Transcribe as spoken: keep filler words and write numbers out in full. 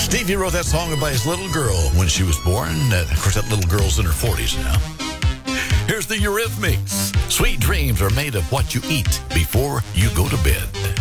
Stevie wrote that song by his little girl when she was born. Uh, of course, that little girl's in her forties now. Here's the Eurythmics. Sweet dreams are made of what you eat before you go to bed.